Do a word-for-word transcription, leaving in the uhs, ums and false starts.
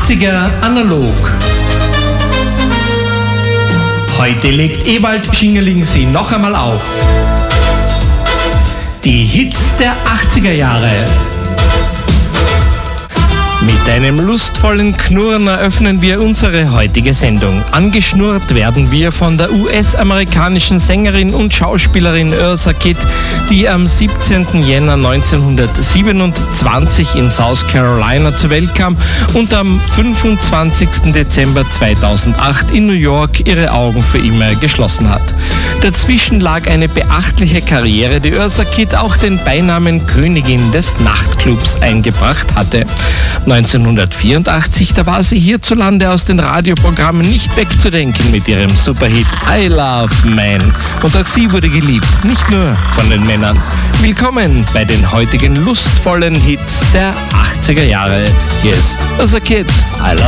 achtziger analog. Heute legt Ewald Schingerling sie noch einmal auf. Die Hits der achtziger Jahre. Mit einem lustvollen Knurren eröffnen wir unsere heutige Sendung. Angeschnurrt werden wir von der U S-amerikanischen Sängerin und Schauspielerin Eartha Kitt, die am siebzehnten Jänner neunzehnhundertsiebenundzwanzig in South Carolina zur Welt kam und am fünfundzwanzigsten Dezember zweitausendacht in New York ihre Augen für immer geschlossen hat. Dazwischen lag eine beachtliche Karriere, die Eartha Kitt auch den Beinamen Königin des Nachtclubs eingebracht hatte. neunzehnhundertvierundachtzig, da war sie hierzulande aus den Radioprogrammen nicht wegzudenken mit ihrem Superhit I Love Man. Und auch sie wurde geliebt, nicht nur von den Männern. Willkommen bei den heutigen lustvollen Hits der achtziger Jahre. Hier ist Eartha Kitt, I Love